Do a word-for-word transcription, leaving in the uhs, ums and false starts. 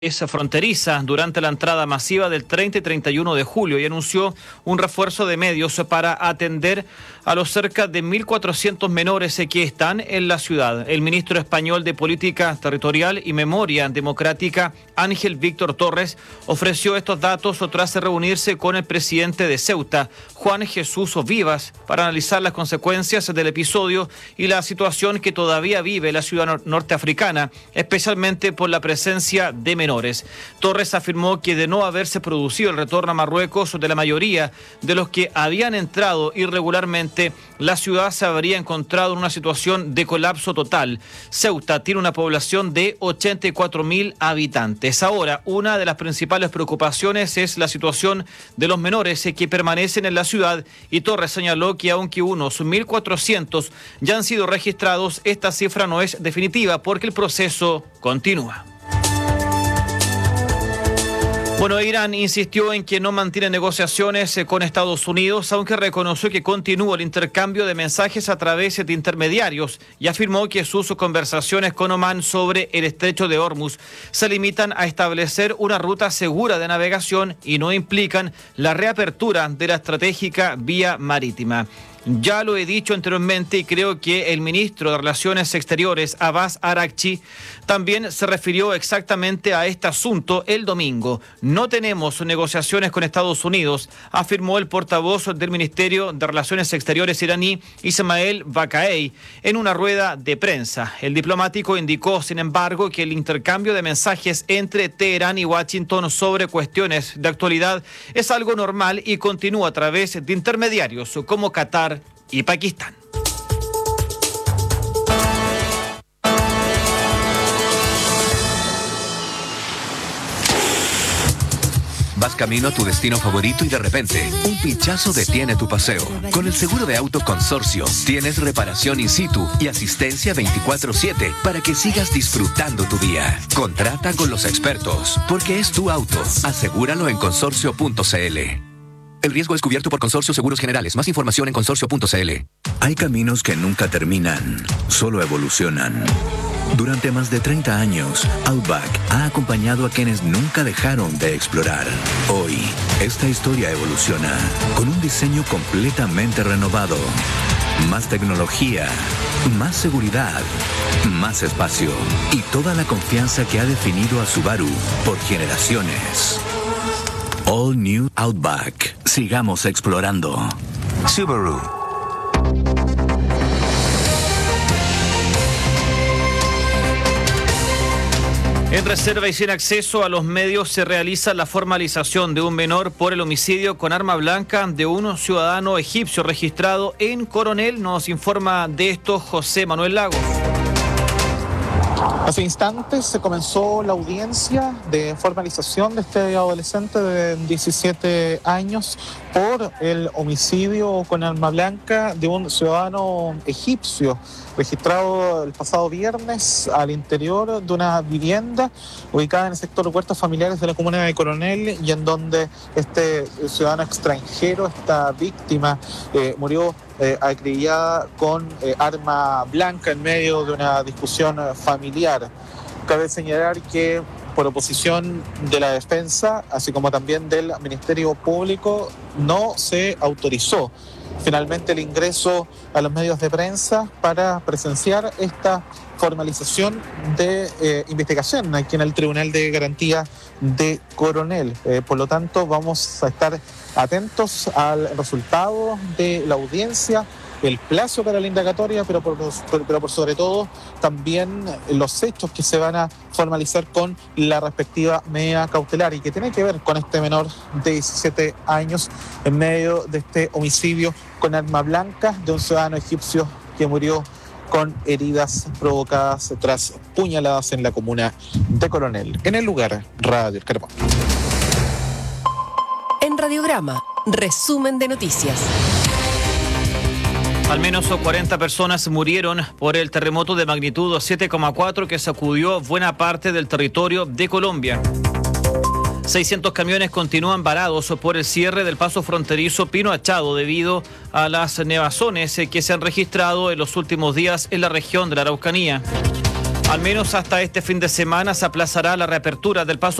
es fronteriza durante la entrada masiva del treinta y treinta y uno de julio y anunció un refuerzo de medios para atender a los cerca de mil cuatrocientos menores que están en la ciudad. El ministro español de Política Territorial y Memoria Democrática, Ángel Víctor Torres, ofreció estos datos tras reunirse con el presidente de Ceuta, Juan Jesús Vivas, para analizar las consecuencias del episodio y la situación que todavía vive la ciudad norteafricana, especialmente por la presencia de menores. Torres afirmó que de no haberse producido el retorno a Marruecos de la mayoría de los que habían entrado irregularmente, la ciudad se habría encontrado en una situación de colapso total. Ceuta tiene una población de ochenta y cuatro mil habitantes. Ahora, una de las principales preocupaciones es la situación de los menores que permanecen en la ciudad, y Torres señaló que aunque unos mil cuatrocientos ya han sido registrados, esta cifra no es definitiva porque el proceso continúa. Bueno, Irán insistió en que no mantiene negociaciones con Estados Unidos, aunque reconoció que continúa el intercambio de mensajes a través de intermediarios y afirmó que sus conversaciones con Omán sobre el estrecho de Hormuz se limitan a establecer una ruta segura de navegación y no implican la reapertura de la estratégica vía marítima. Ya lo he dicho anteriormente y creo que el ministro de Relaciones Exteriores, Abbas Araghchi, también se refirió exactamente a este asunto el domingo. No tenemos negociaciones con Estados Unidos, afirmó el portavoz del Ministerio de Relaciones Exteriores iraní, Ismael Baqai, en una rueda de prensa. El diplomático indicó, sin embargo, que el intercambio de mensajes entre Teherán y Washington sobre cuestiones de actualidad es algo normal y continúa a través de intermediarios como Qatar y Pakistán. Vas camino a tu destino favorito y de repente, un pinchazo detiene tu paseo. Con el seguro de auto Consorcio, tienes reparación in situ y asistencia veinticuatro siete para que sigas disfrutando tu día. Contrata con los expertos, porque es tu auto. Asegúralo en consorcio punto c l. El riesgo es cubierto por Consorcio Seguros Generales. Más información en consorcio punto c l. Hay caminos que nunca terminan, solo evolucionan. Durante más de treinta años, Outback ha acompañado a quienes nunca dejaron de explorar. Hoy, esta historia evoluciona con un diseño completamente renovado. Más tecnología, más seguridad, más espacio y toda la confianza que ha definido a Subaru por generaciones. All New Outback. Sigamos explorando. Subaru. En reserva y sin acceso a los medios se realiza la formalización de un menor por el homicidio con arma blanca de un ciudadano egipcio registrado en Coronel. Nos informa de esto José Manuel Lagos. Hace instantes se comenzó la audiencia de formalización de este adolescente de diecisiete años por el homicidio con arma blanca de un ciudadano egipcio registrado el pasado viernes al interior de una vivienda ubicada en el sector Huertos Familiares de la comuna de Coronel, y en donde este ciudadano extranjero, esta víctima, eh, murió eh, acribillada con eh, arma blanca en medio de una discusión familiar. Cabe señalar que por oposición de la defensa, así como también del Ministerio Público, no se autorizó finalmente el ingreso a los medios de prensa para presenciar esta formalización de eh, investigación aquí en el Tribunal de Garantía de Coronel. Eh, por lo tanto, vamos a estar atentos al resultado de la audiencia, el plazo para la indagatoria, pero por, pero por sobre todo también los hechos que se van a formalizar con la respectiva medida cautelar y que tiene que ver con este menor de diecisiete años en medio de este homicidio con arma blanca de un ciudadano egipcio que murió con heridas provocadas tras puñaladas en la comuna de Coronel. En el lugar, Radio El Carbón. En Radiograma, resumen de noticias. Al menos cuarenta personas murieron por el terremoto de magnitud siete coma cuatro que sacudió buena parte del territorio de Colombia. seiscientos camiones continúan varados por el cierre del paso fronterizo Pino Achado debido a las nevazones que se han registrado en los últimos días en la región de la Araucanía. Al menos hasta este fin de semana se aplazará la reapertura del paso